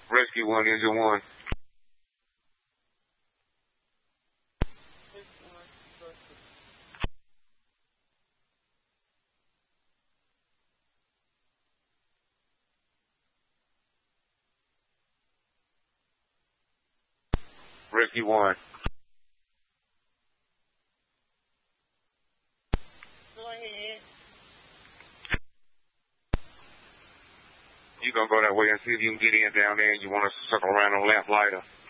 Rescue 1, engine 1. Rescue 1. Go ahead. You gonna go that way and see if you can get in down there and you want to circle around on Lamplighter.